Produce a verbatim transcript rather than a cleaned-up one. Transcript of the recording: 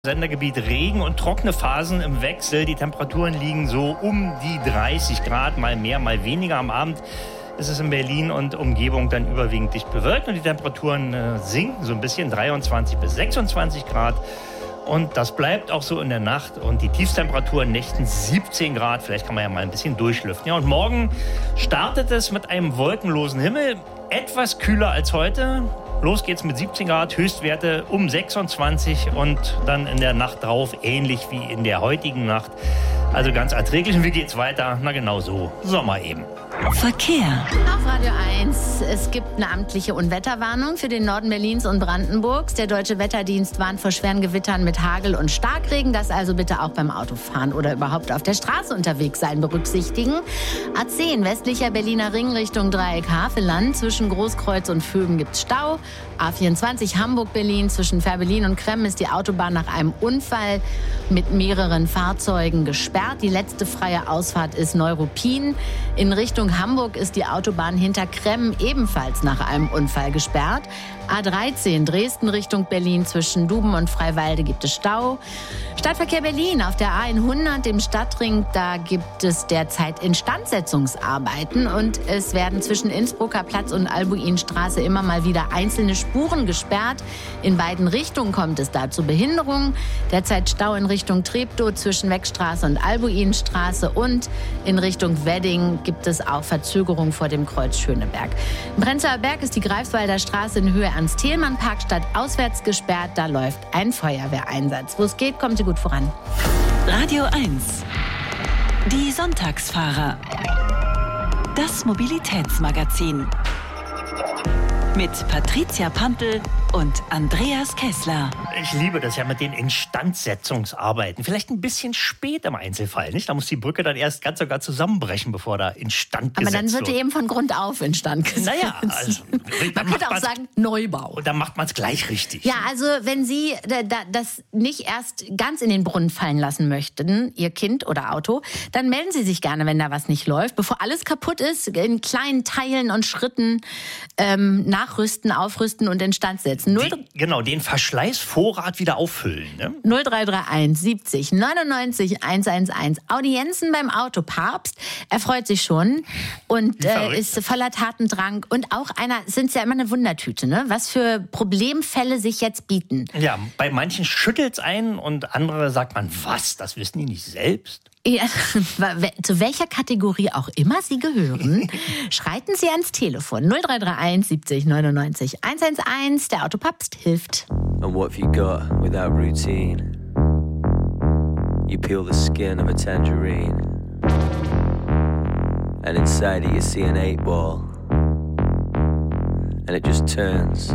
Sendergebiet Regen und trockene Phasen im Wechsel. Die Temperaturen liegen so um die dreißig Grad, mal mehr, mal weniger. Am Abend ist es in Berlin und Umgebung dann überwiegend dicht bewölkt und die Temperaturen äh, sinken so ein bisschen, dreiundzwanzig bis sechsundzwanzig Grad. Und das bleibt auch so in der Nacht und die Tiefstemperaturen nächten siebzehn Grad. Vielleicht kann man ja mal ein bisschen durchlüften. Ja, und morgen startet es mit einem wolkenlosen Himmel, etwas kühler als heute. Los geht's mit siebzehn Grad, Höchstwerte um sechsundzwanzig und dann in der Nacht drauf ähnlich wie in der heutigen Nacht. Also ganz erträglich. Und wie geht's weiter? Na genau so, Sommer eben. Verkehr. Auf Radio eins. Es gibt eine amtliche Unwetterwarnung für den Norden Berlins und Brandenburgs. Der Deutsche Wetterdienst warnt vor schweren Gewittern mit Hagel und Starkregen. Das also bitte auch beim Autofahren oder überhaupt auf der Straße unterwegs sein berücksichtigen. A zehn, westlicher Berliner Ring Richtung Dreieck Havelland. Zwischen Großkreuz und Vöben gibt's Stau. A vierundzwanzig Hamburg-Berlin. Zwischen Fährberlin und Kremm ist die Autobahn nach einem Unfall mit mehreren Fahrzeugen gesperrt. Die letzte freie Ausfahrt ist Neuruppin. In Richtung Hamburg ist die Autobahn hinter Kremm ebenfalls nach einem Unfall gesperrt. A dreizehn Dresden Richtung Berlin, zwischen Duben und Freiwalde gibt es Stau. Stadtverkehr Berlin auf der A hundert, dem Stadtring, da gibt es derzeit Instandsetzungsarbeiten und es werden zwischen Innsbrucker Platz und Albuinstraße immer mal wieder einzelne Spuren gesperrt. In beiden Richtungen kommt es da zu Behinderungen. Derzeit Stau in Richtung Treptow zwischen Weckstraße und Albuinstraße und in Richtung Wedding gibt es auch Verzögerung vor dem Kreuz Schöneberg. Im Prenzlauer Berg ist die Greifswalder Straße in Höhe Ernst-Thälmann-Parkstadt auswärts gesperrt. Da läuft ein Feuerwehreinsatz. Wo es geht, kommt sie gut voran. Radio eins. Die Sonntagsfahrer. Das Mobilitätsmagazin. Mit Patricia Pampel und Andreas Kessler. Ich liebe das ja mit den Instandsetzungsarbeiten. Vielleicht ein bisschen spät im Einzelfall, nicht? Da muss die Brücke dann erst ganz sogar zusammenbrechen, bevor da instand gesetzt wird. Aber dann wird die eben von Grund auf instand gesetzt. Naja, also, man könnte auch sagen Neubau. Und dann macht man es gleich richtig. Ja, also wenn Sie das nicht erst ganz in den Brunnen fallen lassen möchten, Ihr Kind oder Auto, dann melden Sie sich gerne, wenn da was nicht läuft, bevor alles kaputt ist, in kleinen Teilen und Schritten ähm, nachrüsten, aufrüsten und instand setzen. Den, genau, den Verschleißvorrat wieder auffüllen. Ne? null drei drei eins siebzig neunundneunzig hundertelf. Audienzen beim Autopapst. Er freut sich schon und äh, ist voller Tatendrang. Und auch einer, sind es ja immer eine Wundertüte, ne? Was für Problemfälle sich jetzt bieten. Ja, bei manchen schüttelt es einen und andere sagt man, was, das wissen die nicht selbst? Ja, zu welcher Kategorie auch immer Sie gehören, schreiten Sie ans Telefon null drei drei eins siebzig neunundneunzig hundertelf. Der Autopapst hilft. And what have you got without routine? You peel the skin of a tangerine, and inside it you see an eight ball, and it just turns